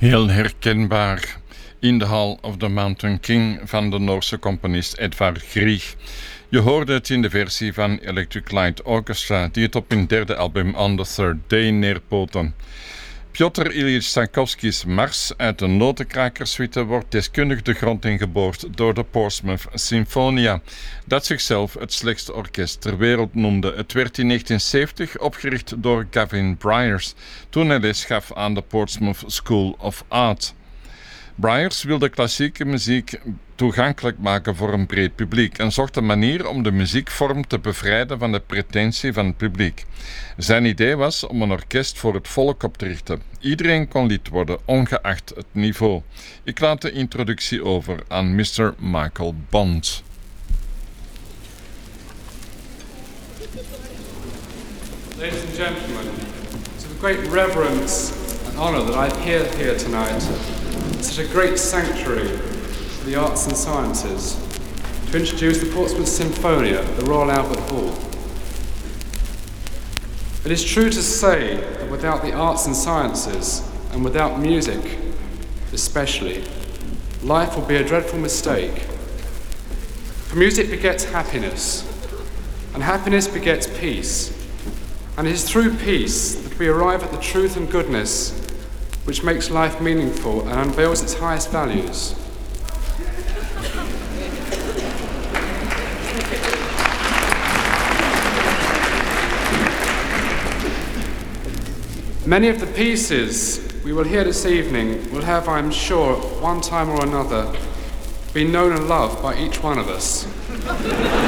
Heel herkenbaar. In the Hall of the Mountain King van de Noorse componist Edvard Grieg. Je hoorde het in de versie van Electric Light Orchestra, die het op hun derde album On the Third Day neerpoten. Piotr Ilyich Tchaikovsky's Mars uit de Notenkrakersuite wordt deskundig de grond ingeboord door de Portsmouth Sinfonia, dat zichzelf het slechtste orkest ter wereld noemde. Het werd in 1970 opgericht door Gavin Bryars, toen hij les gaf aan de Portsmouth School of Art. Bryars wilde klassieke muziek toegankelijk maken voor een breed publiek en zocht een manier om de muziekvorm te bevrijden van de pretentie van het publiek. Zijn idee was om een orkest voor het volk op te richten. Iedereen kon lid worden, ongeacht het niveau. Ik laat de introductie over aan Mr. Michael Bond. Ladies and gentlemen, it's with great reverence and honour that I appear here tonight in such a great sanctuary for the arts and sciences to introduce the Portsmouth Sinfonia at the Royal Albert Hall. It is true to say that without the arts and sciences, and without music especially, life will be a dreadful mistake. For music begets happiness, and happiness begets peace. And it is through peace that we arrive at the truth and goodness which makes life meaningful and unveils its highest values. Many of the pieces we will hear this evening will have, I am sure, at one time or another, been known and loved by each one of us.